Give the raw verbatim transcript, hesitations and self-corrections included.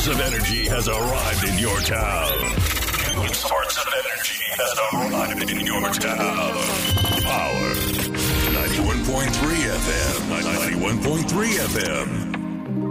of Energy has arrived in your town. New Source of Energy has arrived in your town. Power ninety-one point three F M. ninety-one point three F M.